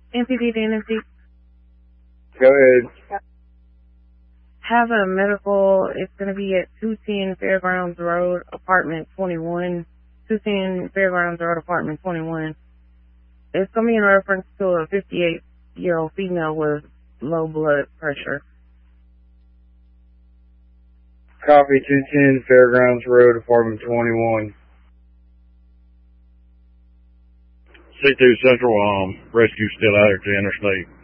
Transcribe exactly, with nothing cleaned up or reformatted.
N P D to N F D. Go ahead. Have a medical. It's going to be at two ten Fairgrounds Road, apartment twenty-one. two ten Fairgrounds Road, apartment twenty-one. It's going to be in reference to a fifty-eight-year-old female with low blood pressure. Copy, two ten Fairgrounds Road, apartment twenty-one. C two Central, um, rescue still out here at the interstate.